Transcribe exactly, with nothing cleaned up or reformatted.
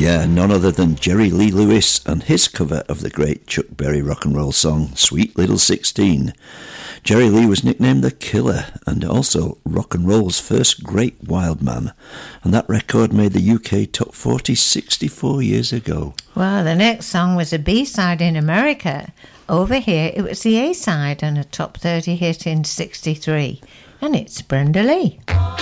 Yeah, none other than Jerry Lee Lewis and his cover of the great Chuck Berry rock and roll song, Sweet Little sixteen. Jerry Lee was nicknamed The Killer and also rock and roll's first great wild man. And that record made the U K top forty sixty-four years ago. Well, the next song was a B-side in America. Over here, it was the A-side and a top thirty hit in sixty-three. And it's Brenda Lee.